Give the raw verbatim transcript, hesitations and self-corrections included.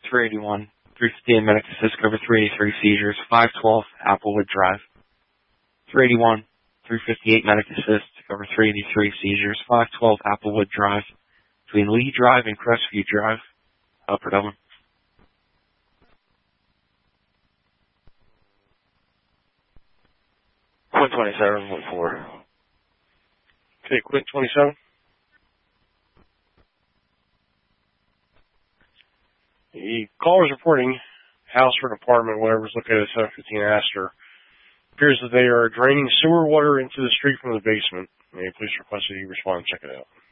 three eighty-one, three fifteen medic assist cover three eighty-three seizures, five twelve Applewood Drive. three eighty-one, three fifty-eight medic assist cover three eighty-three seizures, five twelve Applewood Drive, between Lee Drive and Crestview Drive. Upper Dublin. Quint twenty-seven, one four. Okay, Quint twenty-seven. The caller's reporting house or apartment, whatever is located at seven fifteen Astor. Appears that they are draining sewer water into the street from the basement. May you please request that you respond and check it out.